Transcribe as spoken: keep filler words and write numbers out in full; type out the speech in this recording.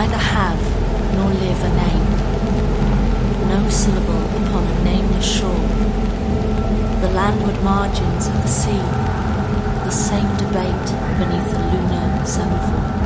neither have nor live a name, no syllable upon a nameless shore, the landward margins of the sea, the same debate beneath